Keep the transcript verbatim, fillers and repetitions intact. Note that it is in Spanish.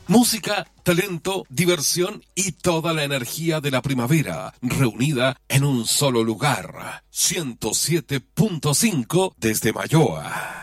Música, talento, diversión y toda la energía de la primavera reunida en un solo lugar. ciento siete punto cinco desde Mayoa.